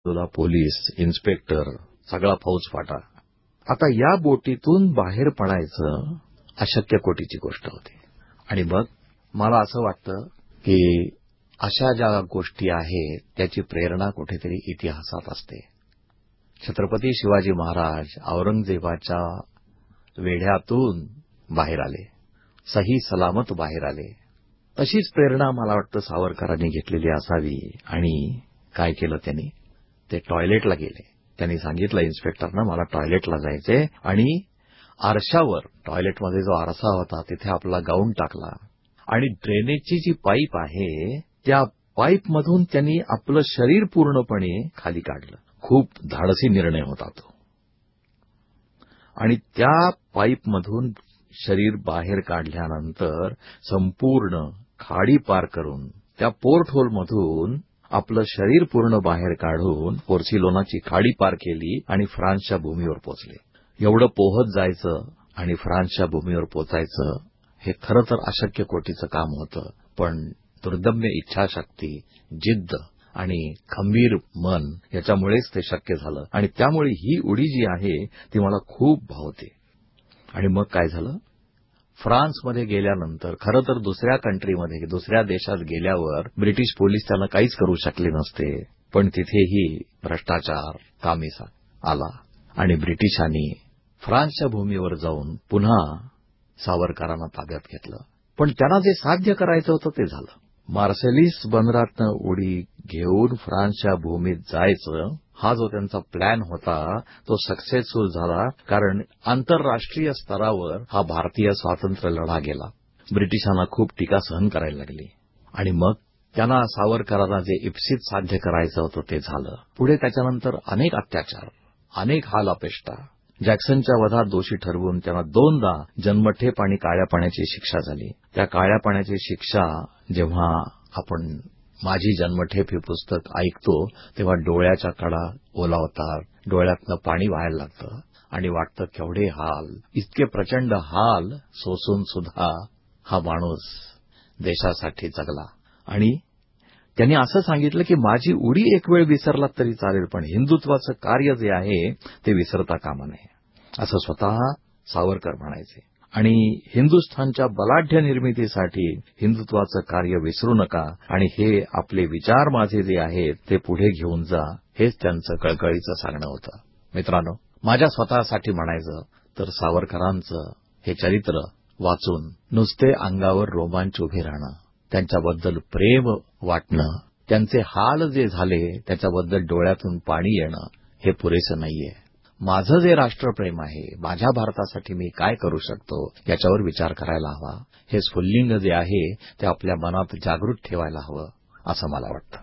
तुला police, inspector, सगळा फौजफाटा. आता या बोटीतून बाहेर पडायचं अशक्य कोटीची गोष्ट होती. आणि मग मला असं वाटतं की अशा ज्या गोष्टी आहेत त्याची प्रेरणा कुठेतरी इतिहासात असते. छत्रपती शिवाजी महाराज औरंगजेबाच्या वेढ्यातून बाहेर आले, सही सलामत बाहेर आले. तशीच प्रेरणा मला वाटतं सावरकरांनी घेतलेली असावी. आणि काय केलं त्यांनी? ते टॉयलेटला गेले. त्यांनी सांगितलं इन्स्पेक्टरना, मला टॉयलेटला जायचंय. आणि आरशावर, टॉयलेटमध्ये जो आरसा होता तिथे आपला गाऊन टाकला आणि ड्रेनेजची जी पाईप आहे त्या पाईपमधून त्यांनी आपलं शरीर पूर्णपणे खाली काढलं. खूप धाडसी निर्णय होता तो. आणि त्या पाईपमधून शरीर बाहेर काढल्यानंतर संपूर्ण खाडी पार करून त्या पोर्ट होलमधून आपलं शरीर पूर्ण बाहेर काढून पोर्सिलोनाची खाडी पार केली आणि फ्रान्सच्या भूमीवर पोचले. एवढं पोहत जायचं आणि फ्रान्सच्या भूमीवर पोचायचं हे खरं तर अशक्य कोटीचं काम होतं. पण दुर्दम्य इच्छाशक्ती, जिद्द आणि खंबीर मन याच्यामुळेच ते शक्य झालं. आणि त्यामुळे ही उडी जी आहे ती मला खूप भावते. आणि मग काय झालं? फ्रान्समध्ये गेल्यानंतर खरं तर दुसऱ्या कंट्रीमध्ये, दुसऱ्या देशात गेल्यावर ब्रिटिश पोलीस त्यांना काहीच करू शकले नसते. पण तिथेही भ्रष्टाचार कामीसा आला आणि ब्रिटिशांनी फ्रान्सच्या भूमीवर जाऊन पुन्हा सावरकरांना ताब्यात घेतलं. पण त्यांना जे साध्य करायचं होतं ते झालं. मार्सेलिस बंदरातनं उडी घेऊन फ्रान्सच्या भूमीत जायचं हा जो त्यांचा प्लॅन होता तो सक्सेसफुल झाला. कारण आंतरराष्ट्रीय स्तरावर हा भारतीय स्वातंत्र्य लढा गेला. ब्रिटिशांना खूप टीका सहन करायला लागली. आणि मग त्यांना सावरकरांना जे इप्सित साध्य करायचं होतं ते झालं. पुढे त्याच्यानंतर अनेक अत्याचार, अनेक हाल अपेष्टा. जॅक्सनच्या वधात दोषी ठरवून त्यांना 2दा जन्मठेप आणि काळ्या पाण्याची शिक्षा झाली. त्या काळ्या पाण्याची शिक्षा जेव्हा आपण माझी जन्मठेप हे पुस्तक ऐकतो तेव्हा डोळ्याच्या कडा ओलावतात, डोळ्यातनं पाणी व्हायला लागतं आणि वाटतं केवढे हाल. इतके प्रचंड हाल सोसून सुद्धा हा माणूस देशासाठी जगला. आणि त्यांनी असं सांगितलं की माझी उडी एक वेळ विसरलात तरी चालेल, पण हिंदुत्वाचं कार्य जे आहे ते विसरता कामा नये, असं स्वतः सावरकर म्हणायचे. आणि हिंदुस्थानच्या बलाढ्य निर्मितीसाठी हिंदुत्वाचं कार्य विसरू नका आणि हे आपले विचार माझे जे आहेत ते पुढे घेऊन जा, हेच त्यांचं कळकळीचं सांगणं होतं. मित्रांनो, माझ्या स्वतःसाठी म्हणायचं तर सावरकरांचं हे चरित्र वाचून नुसते अंगावर रोमांच उभे राहणं, त्यांच्याबद्दल प्रेम वाटणं, त्यांचे हाल जे झाले त्याच्याबद्दल डोळ्यातून पाणी येणं हे पुरेसं नाहीये. माझं जे राष्ट्रप्रेम आहे, माझ्या भारतासाठी मी काय करू शकतो याच्यावर विचार करायला हवा. हे स्फुल्लिंग जे आहे ते आपल्या मनात जागृत ठेवायला हवं असं मला वाटतं.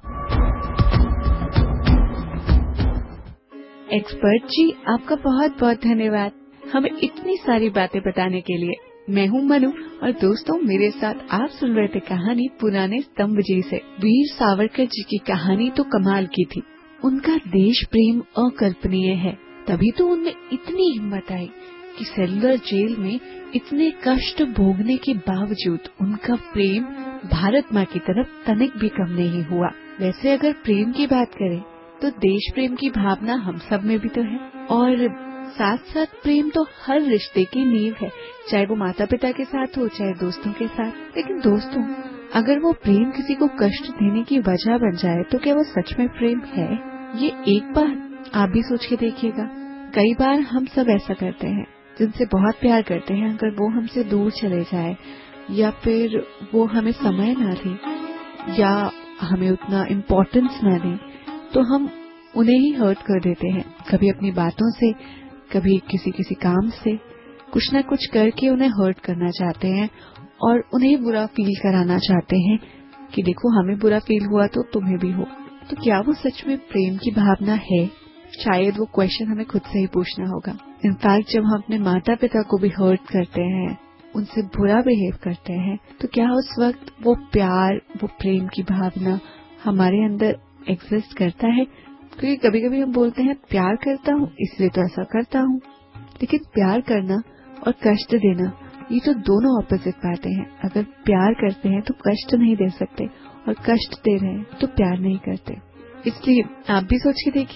एक्सपर्ट जी, आपका बहुत बहुत धन्यवाद हमें इतनी सारी बातें बताने के लिए. मैं हूं मनु और दोस्तों मेरे साथ आप सुन रहे थे कहानी पुराने स्तंभ जी से. वीर सावरकर जी की कहानी तो कमाल की थी. उनका देश प्रेम अकल्पनीय है. तभी तो उनमें इतनी हिम्मत आई कि सेलुलर जेल में इतने कष्ट भोगने के बावजूद उनका प्रेम भारत माँ की तरफ तनिक भी कम नहीं हुआ. वैसे अगर प्रेम की बात करें तो देश प्रेम की भावना हम सब में भी तो है. और साथ साथ प्रेम तो हर रिश्ते की नींव है, चाहे वो माता पिता के साथ हो चाहे दोस्तों के साथ. लेकिन दोस्तों, अगर वो प्रेम किसी को कष्ट देने की वजह बन जाए तो क्या वो सच में प्रेम है? ये एक बार आप भी सोच के देखिएगा. कई बार हम सब ऐसा करते हैं, जिनसे बहुत प्यार करते हैं, अगर वो हमसे दूर चले जाए या फिर वो हमें समय ना दे या हमें उतना इम्पोर्टेंस ना दे तो हम उन्हें ही हर्ट कर देते हैं. कभी अपनी बातों से, कभी किसी काम से कुछ न कुछ करके उन्हें हर्ट करना चाहते हैं और उन्हें बुरा फील कराना चाहते हैं कि देखो हमें बुरा फील हुआ तो तुम्हें भी हो. तो क्या वो सच में प्रेम की भावना है? शायद वो क्वेश्चन हमें खुद से ही पूछना होगा. इनफैक्ट जब हम अपने माता पिता को भी हर्ट करते हैं, उनसे बुरा बिहेव करते हैं, तो क्या उस वक्त वो प्यार, वो प्रेम की भावना हमारे अंदर एग्जिस्ट करता है? क्योंकि कभी कभी हम बोलते हैं प्यार करता हूँ इसलिए तो ऐसा करता हूँ, लेकिन प्यार करना और कष्ट देना ये तो दोनों ऑपोजिट बातें हैं. अगर प्यार करते हैं तो कष्ट नहीं दे सकते और कष्ट दे रहे हैं तो प्यार नहीं करते. इसलिए आप भी सोच के देखिए